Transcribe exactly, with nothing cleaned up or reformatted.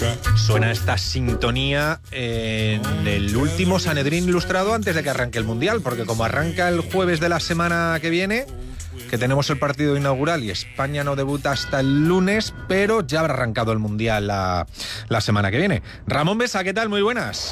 Suena esta sintonía en el último Sanedrín Ilustrado antes de que arranque el Mundial, porque como arranca el jueves de la semana que viene, que tenemos el partido inaugural y España no debuta hasta el lunes, pero ya habrá arrancado el Mundial la, la semana que viene. Ramón Besa, ¿qué tal? Muy buenas.